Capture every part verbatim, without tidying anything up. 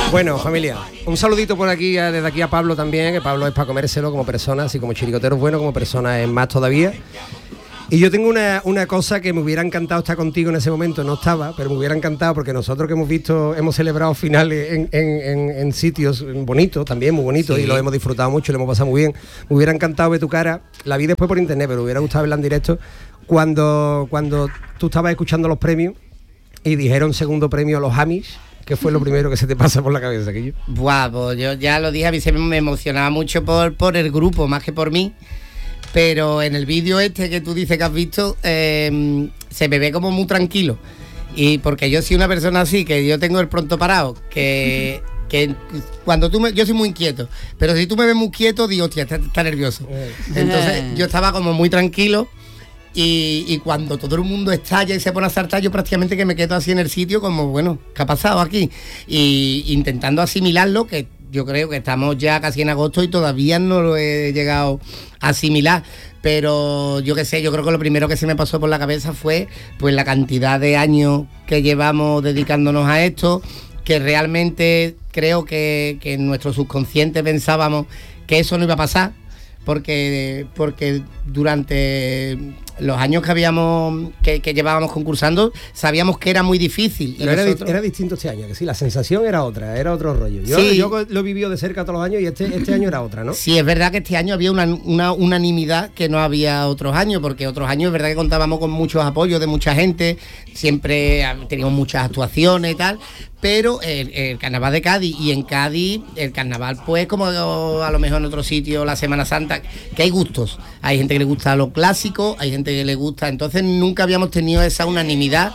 Bueno, familia, un saludito por aquí, desde aquí a Pablo también, que Pablo es para comérselo como persona, así como chirigotero es bueno, como persona es más todavía. Y yo tengo una, una cosa que me hubiera encantado estar contigo en ese momento, no estaba, pero me hubiera encantado porque nosotros que hemos visto, hemos celebrado finales en, en, en, en sitios bonitos, también muy bonitos, sí. Y lo hemos disfrutado mucho, lo hemos pasado muy bien. Me hubiera encantado ver tu cara, la vi después por internet, pero me hubiera gustado verla en directo, cuando, cuando tú estabas escuchando los premios y dijeron segundo premio a los Amish. ¿Qué fue lo primero que se te pasa por la cabeza, Quillo? Buah, pues yo ya lo dije, a mí se me emocionaba mucho por, por el grupo, más que por mí. Pero en el vídeo este que tú dices que has visto, eh, se me ve como muy tranquilo. Y porque yo soy una persona así, que yo tengo el pronto parado, que, que cuando tú me... Yo soy muy inquieto, pero si tú me ves muy quieto, digo, hostia, está, está nervioso. Entonces yo estaba como muy tranquilo. Y, y cuando todo el mundo estalla y se pone a saltar, yo prácticamente que me quedo así en el sitio como, bueno, ¿qué ha pasado aquí? Y intentando asimilarlo, que yo creo que estamos ya casi en agosto y todavía no lo he llegado a asimilar. Pero yo qué sé, yo creo que lo primero que se me pasó por la cabeza fue pues la cantidad de años que llevamos dedicándonos a esto, que realmente creo que, que en nuestro subconsciente pensábamos que eso no iba a pasar, porque, porque durante los años que habíamos que, que llevábamos concursando sabíamos que era muy difícil. Pero era, nosotros... era distinto este año, que sí, la sensación era otra, era otro rollo. Yo, sí. yo lo he vivido de cerca todos los años y este, este año era otra, ¿no? Sí, es verdad que este año había una, una unanimidad que no había otros años, porque otros años es verdad que contábamos con muchos apoyos de mucha gente, siempre teníamos muchas actuaciones y tal, pero el, el carnaval de Cádiz, y en Cádiz el carnaval pues como a lo mejor en otro sitio la Semana Santa, que hay gustos, hay gente que le gusta lo clásico, hay gente que le gusta, entonces nunca habíamos tenido esa unanimidad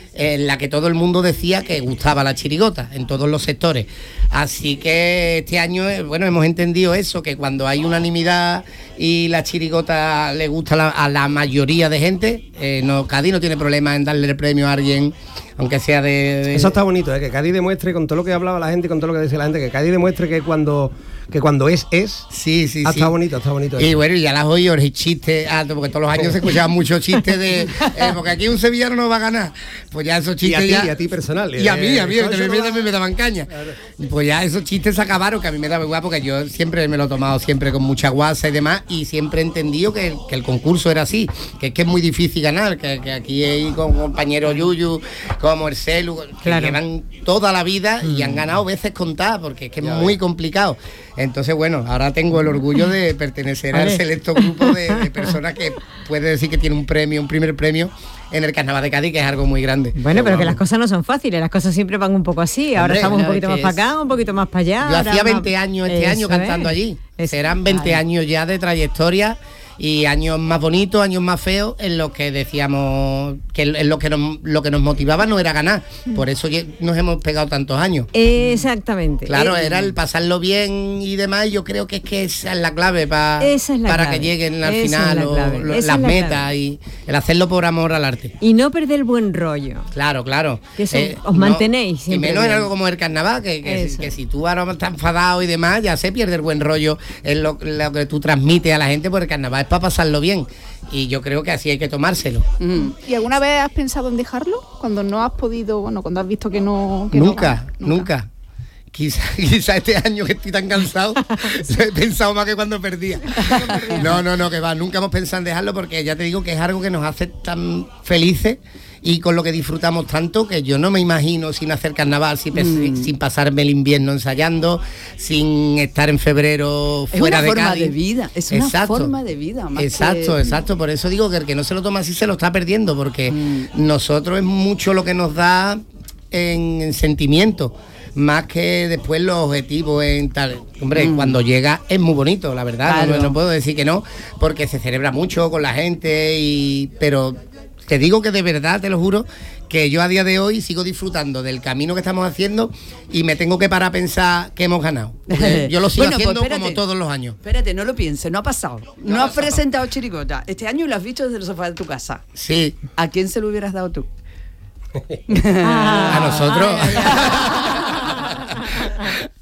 en la que todo el mundo decía que gustaba la chirigota en todos los sectores. Así que este año, bueno, hemos entendido eso, que cuando hay unanimidad y la chirigota le gusta a la, a la mayoría de gente, eh, no, Cádiz no tiene problema en darle el premio a alguien, aunque sea de... de... Eso está bonito, ¿eh? Que Cádiz demuestre, con todo lo que hablaba la gente, con todo lo que decía la gente, que Cádiz demuestre que cuando... que cuando es, es. Sí, sí, ah, sí. Está bonito, está bonito. Y bueno, ya las oí, el chiste, ah, porque todos los años se escuchaban muchos chistes de, eh, porque aquí un sevillano no va a ganar. Pues ya esos chistes y a ti, ya... Y a ti personal. Y a mí, eh, a mí, que también me, me, me daban caña. Claro. Pues ya esos chistes se acabaron, que a mí me daba igual, porque yo siempre me lo he tomado siempre con mucha guasa y demás, y siempre he entendido que, que el concurso era así, que es que es muy difícil ganar, que, que aquí hay con compañeros Yuyu, como el Celu, que claro. llevan toda la vida y han ganado veces contadas, porque es que es ya muy ves. complicado. Entonces, bueno, ahora tengo el orgullo de pertenecer al selecto grupo de, de personas que puede decir que tiene un premio, un primer premio en el Carnaval de Cádiz, que es algo muy grande. Bueno, pero que las cosas no son fáciles, las cosas siempre van un poco así. Ahora Hombre, estamos un poquito más para acá, un poquito más para allá. Yo hacía veinte años este año cantando es. allí. Es, Serán veinte vale. años ya de trayectoria y años más bonitos, años más feos, en los que decíamos que en lo que nos, lo que nos motivaba no era ganar. Por eso nos hemos pegado tantos años. Exactamente. Claro, eh, era el pasarlo bien y demás. Y yo creo que es que esa es la clave pa, esa es la para clave. que lleguen al esa final es o, lo, las es metas clave. Y el hacerlo por amor al arte. Y no perder el buen rollo. Claro, claro. Que eso, eh, os mantenéis no, siempre. Y menos bien. en algo como el carnaval, que, que, que si tú ahora estás enfadado y demás, ya se pierde el buen rollo en lo, lo que tú transmites a la gente, porque el carnaval es para pasarlo bien. Y yo creo que así hay que tomárselo. Mm. ¿Y alguna vez has pensado en dejarlo? Cuando no has podido, bueno, cuando has visto que no... Que nunca, no nunca, nunca. Quizá, quizá este año que estoy tan cansado, lo he pensado más que cuando perdía. No, no, no, que va, nunca hemos pensado en dejarlo, porque ya te digo que es algo que nos hace tan felices y con lo que disfrutamos tanto, que yo no me imagino sin hacer carnaval, sin, mm. sin pasarme el invierno ensayando, sin estar en febrero fuera de Cádiz. Es una forma de vida, es una exacto. forma de vida. Más exacto, que... exacto, por eso digo que el que no se lo toma así se lo está perdiendo, porque mm. nosotros es mucho lo que nos da en, en sentimiento, más que después los objetivos en tal. Hombre, mm. cuando llega es muy bonito, la verdad, claro. no, no puedo decir que no, porque se celebra mucho con la gente, y pero te digo que de verdad, te lo juro, que yo a día de hoy sigo disfrutando del camino que estamos haciendo y me tengo que parar a pensar que hemos ganado. Porque yo lo sigo bueno, haciendo pues espérate, como todos los años. Espérate, no lo pienses, no ha pasado. No, no has pasado. presentado chirigota. Este año lo has visto desde el sofá de tu casa. Sí. ¿A quién se lo hubieras dado tú? ah, a nosotros. Ay, ay, ay.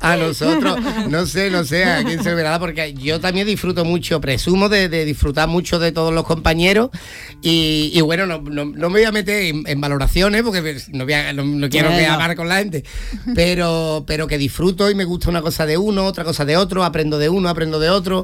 A nosotros, no sé, no sé a quién se lo verá, porque yo también disfruto mucho, presumo de, de disfrutar mucho de todos los compañeros y, y bueno, no, no, no me voy a meter en, en valoraciones porque no, voy a, no, no quiero bueno. hablar con la gente, pero, pero que disfruto y me gusta una cosa de uno, otra cosa de otro, aprendo de uno, aprendo de otro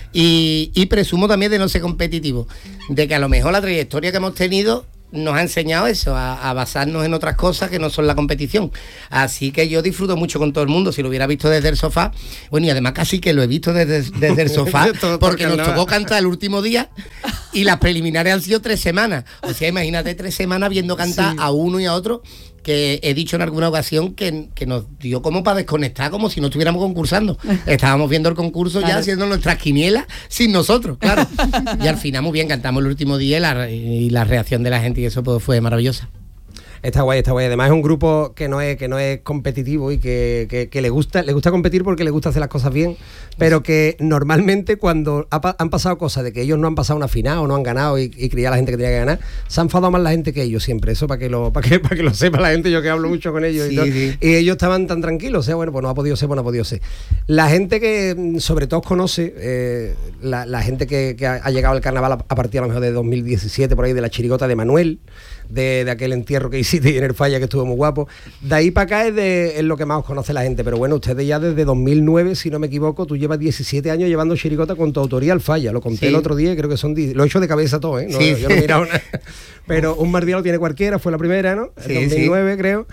y, y presumo también de no ser competitivo, de que a lo mejor la trayectoria que hemos tenido nos ha enseñado eso, a, a basarnos en otras cosas que no son la competición. Así que yo disfruto mucho con todo el mundo. Si lo hubiera visto desde el sofá, bueno, y además casi que lo he visto desde, desde el sofá, porque nos tocó cantar el último día y las preliminares han sido tres semanas. O sea, imagínate tres semanas viendo cantar sí. a uno y a otro, que he dicho en alguna ocasión que, que nos dio como para desconectar, como si no estuviéramos concursando. Estábamos viendo el concurso claro. ya haciendo nuestras quinielas sin nosotros, claro. Y al final muy bien, cantamos el último día y la, y la reacción de la gente y eso pues, fue maravillosa. Está guay, está guay. Además es un grupo que no es, que no es competitivo y que, que, que le gusta, le gusta competir porque le gusta hacer las cosas bien, pero que normalmente cuando ha, han pasado cosas de que ellos no han pasado una final o no han ganado y, y creía la gente que tenía que ganar, se han enfadado más la gente que ellos siempre. Eso para que lo, para que, para que lo sepa la gente, yo que hablo mucho con ellos. Sí, y, todo, sí. y ellos estaban tan tranquilos, o sea, bueno, pues no ha podido ser, pues no ha podido ser. La gente que sobre todo conoce, eh, la, la gente que, que ha llegado al carnaval a, a partir a lo mejor de dos mil diecisiete, por ahí, de la chirigota de Manuel, de, de aquel entierro que hiciste en el Falla, que estuvo muy guapo. De ahí para acá es, de, es lo que más os conoce la gente, pero bueno, ustedes ya desde dos mil nueve, si no me equivoco, tú llevas diecisiete años llevando chirigota con tu autoría al Falla, lo conté sí. el otro día y creo que son, lo he hecho de cabeza todo, ¿eh? No, sí. Yo no he mirado nada. Pero un mar día lo tiene cualquiera, fue la primera, ¿no? En sí, dos mil nueve sí. creo.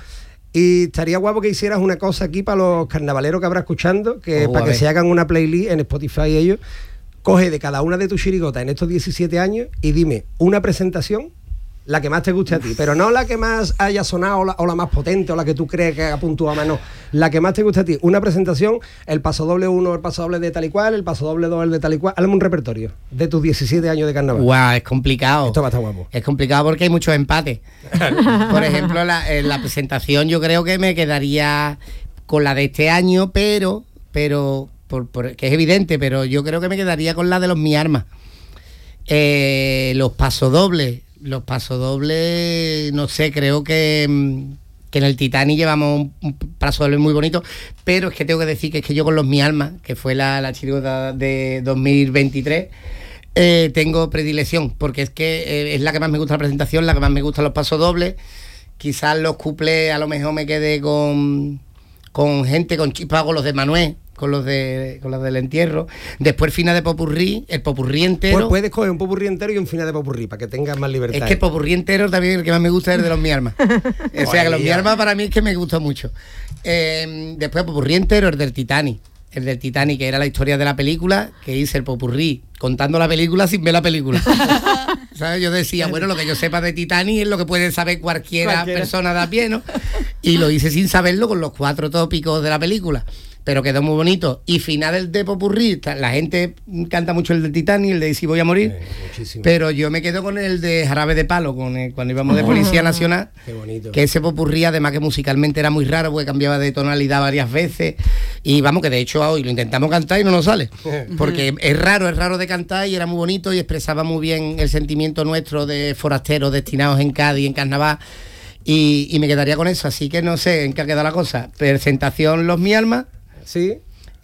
Y estaría guapo que hicieras una cosa aquí para los carnavaleros que habrá escuchando, que oh, para que se hagan una playlist en Spotify ellos. Coge de cada una de tus chirigotas en estos diecisiete años y dime una presentación, la que más te guste a ti, pero no la que más haya sonado o la, o la más potente o la que tú crees que ha puntuado más, no, la que más te guste a ti. Una presentación, el paso doble uno, el paso doble de tal y cual, el paso doble dos, el de tal y cual. Hazme un repertorio de tus diecisiete años de carnaval. Guau, es complicado. Esto va a estar guapo. Es complicado porque hay muchos empates. Por ejemplo, la, en la presentación yo creo que me quedaría con la de este año, pero, pero, por, por, que es evidente, pero yo creo que me quedaría con la de los Mi Armas. Eh, los pasodobles. Los pasodobles, no sé, creo que, que en el Titanic llevamos un, un pasodoble muy bonito, pero es que tengo que decir que es que yo con los Mi Alma, que fue la, la chirigota de dos mil veintitrés, eh, tengo predilección, porque es que eh, es la que más me gusta la presentación, la que más me gustan los pasodobles. Quizás los cuplés a lo mejor me quedé con, con gente, con chispa, con los de Manuel, con los de con los del entierro. Después el final de popurrí, el popurrí entero. Pues puedes coger un popurrí entero y un final de popurrí para que tengas más libertad. Es que el popurrí entero también el que más me gusta es el de los Mi Armas. O sea que los Mi Armas para mí es que me gusta mucho. Eh, después el popurrí entero, el del Titanic. El del Titanic, que era la historia de la película, que hice el popurrí contando la película sin ver la película. ¿Sabes? Yo decía, bueno, lo que yo sepa de Titanic es lo que puede saber cualquiera, cualquiera. persona de a pie, ¿no? Y lo hice sin saberlo con los cuatro tópicos de la película. Pero quedó muy bonito. Y final de popurrí, la gente canta mucho el de Titanic, el de Si voy a morir, eh, pero yo me quedo con el de Jarabe de Palo, con el, cuando íbamos de Policía Nacional. Qué bonito. Que ese popurrí, además que musicalmente era muy raro, porque cambiaba de tonalidad varias veces, y vamos, que de hecho hoy lo intentamos cantar y no nos sale, porque es raro, es raro de cantar, y era muy bonito y expresaba muy bien el sentimiento nuestro de forasteros destinados en Cádiz, en Carnaval. Y, y me quedaría con eso, así que no sé en qué ha quedado la cosa. Presentación Los Mi Almas. Sí.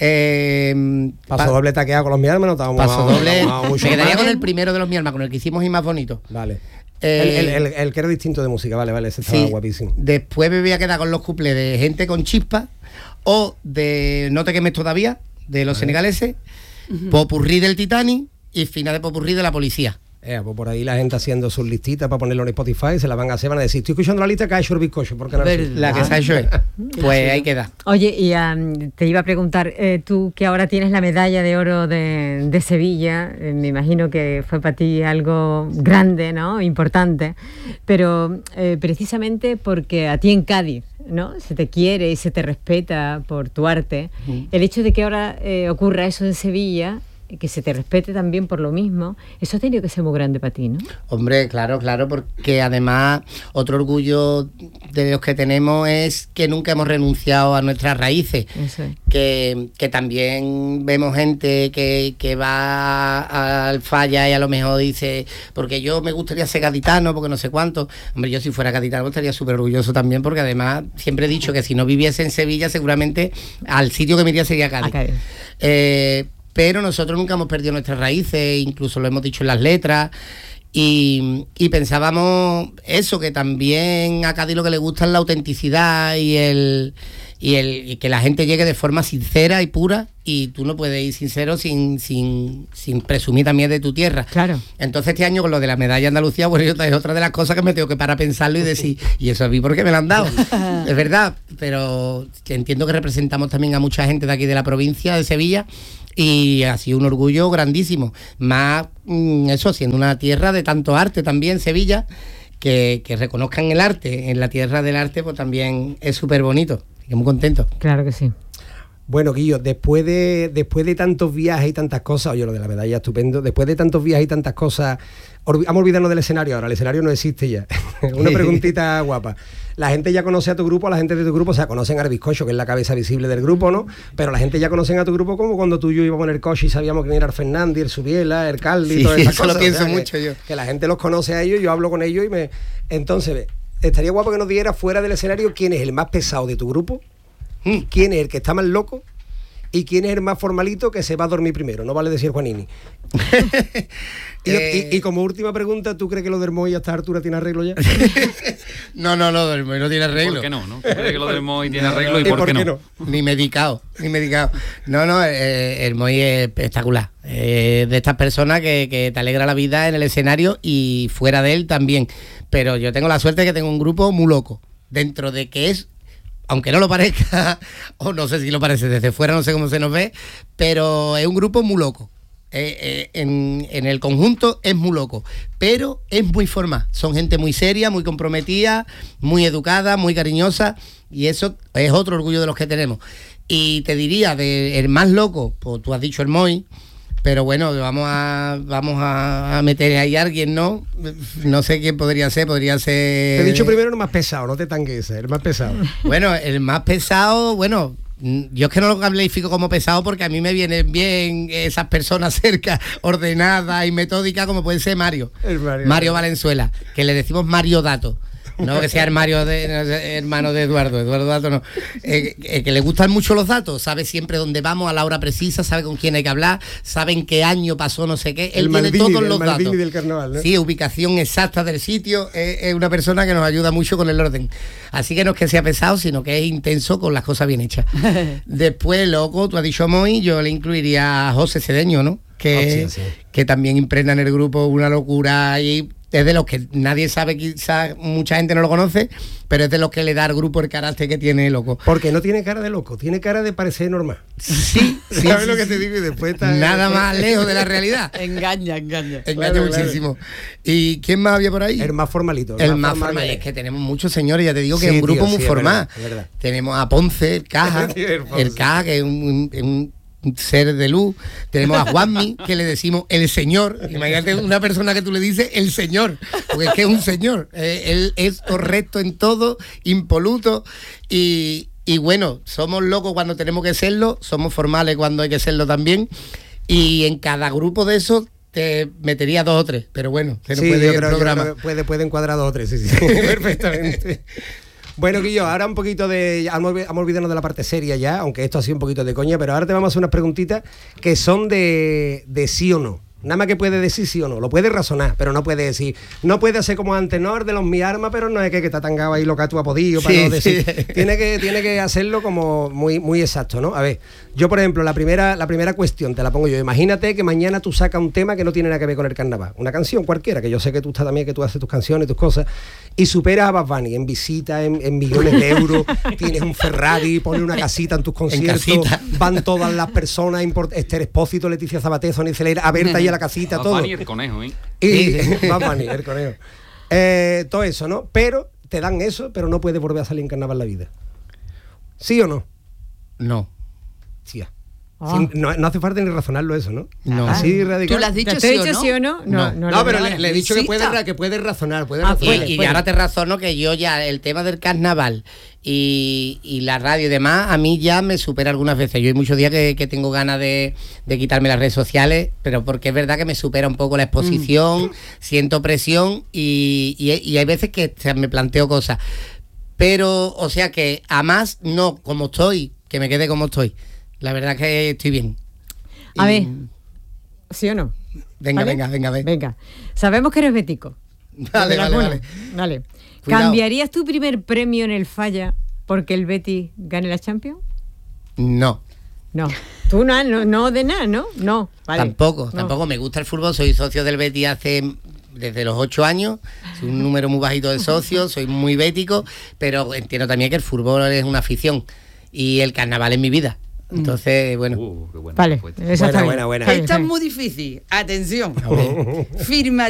Eh, paso pa doble taqueado con los Mi Almas, no estábamos. Paso doble. Me quedaría con el primero de los Mi Almas, con el que hicimos y más bonito. Vale. Eh, el, el, el, el que era distinto de música, vale, vale, ese estaba sí. guapísimo. Después me voy a quedar con los cuplés de Gente con Chispa o de No te quemes todavía, de los vale. senegaleses, uh-huh. popurrí del Titanic y final de popurrí de La Policía. Eh, pues por ahí la gente haciendo sus listitas para ponerlo en Spotify, se la van a hacer, van a decir, estoy escuchando la lista que ha hecho el bizcocho, ¿por qué no? La que se ha hecho él. Pues ahí queda. Oye, y um, te iba a preguntar, eh, tú que ahora tienes la medalla de oro de, de Sevilla, eh, me imagino que fue para ti algo grande, ¿no? Importante, pero eh, precisamente porque a ti en Cádiz, ¿no? Se te quiere y se te respeta por tu arte, mm. el hecho de que ahora eh, ocurra eso en Sevilla, que se te respete también por lo mismo, eso ha tenido que ser muy grande para ti, ¿no? Hombre, claro, claro, porque además otro orgullo de los que tenemos es que nunca hemos renunciado a nuestras raíces. Eso es. Que, que también vemos gente que, que va al falla y a lo mejor dice, porque yo me gustaría ser gaditano, porque no sé cuánto. Hombre, yo si fuera gaditano estaría súper orgulloso también, porque además siempre he dicho que si no viviese en Sevilla, seguramente al sitio que me iría sería Cádiz. Cádiz. Eh, pero nosotros nunca hemos perdido nuestras raíces, incluso lo hemos dicho en las letras. Y, y pensábamos eso, que también a Cádiz lo que le gusta es la autenticidad y el y el y que la gente llegue de forma sincera y pura, y tú no puedes ir sincero sin sin, sin presumir también de tu tierra. Claro. Entonces este año con lo de la medalla de Andalucía, bueno, es otra de las cosas que me tengo que parar a pensarlo y decir, y eso a mí porque me lo han dado. Es verdad, pero entiendo que representamos también a mucha gente de aquí de la provincia de Sevilla. Y ha sido un orgullo grandísimo, más mmm, eso, siendo una tierra de tanto arte también, Sevilla, que, que reconozcan el arte, en la tierra del arte, pues también es súper bonito, y muy contento. Claro que sí. Bueno, Guillo, después de después de tantos viajes y tantas cosas, oye, lo de la medalla estupendo, después de tantos viajes y tantas cosas, olvi- vamos a olvidarnos del escenario ahora, el escenario no existe ya. Una preguntita guapa. La gente ya conoce a tu grupo, la gente de tu grupo, o sea, conocen a Arbizcocho, que es la cabeza visible del grupo, ¿no? Pero la gente ya conocen a tu grupo como cuando tú y yo íbamos en el coche y sabíamos quién era el Fernández, el Subiela, el Caldi, Sí, todas esas eso cosas. lo pienso o sea, mucho que, yo. Que la gente los conoce a ellos, yo hablo con ellos y me... Entonces, estaría guapo que nos diera fuera del escenario quién es el más pesado de tu grupo, Mm. quién es el que está más loco y quién es el más formalito que se va a dormir primero. No vale decir Juanini. y, Eh. y- y como última pregunta, ¿tú crees que lo del Moy a esta altura tiene arreglo ya? No, no, no, el Moy no tiene arreglo. ¿Por qué no? ¿no? ¿Tú crees que lo del Moy tiene arreglo y por, qué no? Ni medicado, ni medicado. No, no, eh, el Moy es espectacular. Eh, de estas personas que, que te alegra la vida en el escenario y fuera de él también. Pero yo tengo la suerte de que tengo un grupo muy loco. Dentro de que es, aunque no lo parezca, o no sé si lo parece desde fuera, no sé cómo se nos ve, pero es un grupo muy loco. Eh, eh, en, en el conjunto es muy loco, pero es muy formal. Son gente muy seria, muy comprometida, muy educada, muy cariñosa, y eso es otro orgullo de los que tenemos. Y te diría, de el más loco, pues tú has dicho el Moy, pero bueno, vamos a vamos a, a meter ahí a alguien, ¿no? No sé quién podría ser, podría ser... Te he dicho primero el más pesado, no te tanques, el más pesado. Bueno, el más pesado, bueno, yo es que no lo califico como pesado porque a mí me vienen bien esas personas cerca, ordenadas y metódicas, como puede ser Mario. El Mario. Mario Valenzuela, que le decimos Mario Dato. No que sea el Mario de, no sé, hermano de Eduardo, Eduardo Dato no. Eh, eh, que le gustan mucho los datos, sabe siempre dónde vamos a la hora precisa, sabe con quién hay que hablar, sabe en qué año pasó no sé qué. Él El tiene Maldini, todos el los Maldini datos. del carnaval, ¿no? Sí, ubicación exacta del sitio. Es, es una persona que nos ayuda mucho con el orden. Así que no es que sea pesado, sino que es intenso con las cosas bien hechas. Después, loco, tú has dicho Moy, yo le incluiría a José Cedeño, ¿no? Que, Hostia, sí. que también impregna en el grupo una locura y es de los que nadie sabe, quizás mucha gente no lo conoce, pero es de los que le da al grupo el carácter que tiene, loco. Porque no tiene cara de loco, tiene cara de parecer normal. Sí, sí, ¿Sabes sí, lo que sí. te digo? Y después está... Nada más lejos de la realidad. Engaña, engaña. Engaña Claro, muchísimo. ¿Y quién más había por ahí? El más formalito. El más formal, es que tenemos muchos señores, ya te digo que Sí, es un grupo tío, muy sí, es formal. verdad, es verdad. Tenemos a Ponce, el Caja, Tío, el Ponce. el Caja, que es un, un- un ser de luz. Tenemos a Juanmi, que le decimos el señor. Imagínate una persona que tú le dices el señor, porque es que es un señor. Eh, él es correcto en todo, impoluto y, y bueno, somos locos cuando tenemos que serlo, somos formales cuando hay que serlo también. Y en cada grupo de esos te metería dos o tres, pero bueno, se nos Sí, puede yo ir el creo, yo programa. creo que puede, puede encuadrar dos o tres, sí, sí. Perfectamente. Bueno, Guillo, ahora un poquito de... Ya hemos hemos olvidado de la parte seria ya, aunque esto ha sido un poquito de coña, pero ahora te vamos a hacer unas preguntitas que son de, de sí o no. Nada más que puede decir sí o no, lo puede razonar, pero no puede decir, no puede hacer como antes, no, de los mi armas, pero no es que, que está tangado ahí lo que tú has podido para Sí, no decir. sí. Tiene que, tiene que hacerlo como muy, muy exacto, ¿no? A ver, yo por ejemplo, la primera, la primera cuestión te la pongo yo. Imagínate que mañana tú sacas un tema que no tiene nada que ver con el carnaval, una canción cualquiera, que yo sé que tú estás también, que tú haces tus canciones, tus cosas, y superas a Bad Bunny en visita, en, en millones de euros, tienes un Ferrari, pones una casita en tus conciertos, casita. van todas las personas, import- Esther Espósito, Leticia Sabater, Sonia Celera, a verte ahí a la casita, Bad todo. Bunny y el conejo, ¿eh? Y Bad Bunny, el conejo. Eh, todo eso, ¿no? Pero te dan eso, pero no puedes volver a salir en carnaval en la vida. ¿Sí o no? No. Sí. Oh. Sin- no, no hace falta ni razonarlo eso, ¿no? No. Así radical. ¿Tú lo has dicho ¿Te sí he o dicho no? sí o no? No. No, lo- pero le, le he dicho que puede, Insista. ra- que puede razonar, puede Ah, Y, razonar. y puede. ahora te razono que yo ya, el tema del carnaval y, y la radio y demás, a mí ya me supera algunas veces. Yo hay muchos días que, que tengo ganas de, de quitarme las redes sociales, pero porque es verdad que me supera un poco la exposición, Mm. siento presión y, y, y hay veces que o sea, me planteo cosas. Pero, o sea que a más, no, como estoy, que me quede como estoy. La verdad que estoy bien. A Y- ver, ¿sí o no? Venga, ¿Vale? venga, venga, venga. Venga. Sabemos que eres bético. Vale, ¿De la vale, cuna? vale. Vale. Cuidado. ¿Cambiarías tu primer premio en el Falla porque el Betis gane la Champions? No. No. Tú no, no, no de nada, ¿no? No. Vale. Tampoco, No. tampoco me gusta el fútbol, soy socio del Betis hace desde los ocho años, soy un número muy bajito de socios, soy muy bético, pero entiendo también que el fútbol es una afición y el carnaval es mi vida. Entonces, bueno. Uh, qué buena Vale, respuesta. esa está Buena, bien. buena, buena. Está bien, Esta está es bien. muy difícil. Atención. A ver. Firma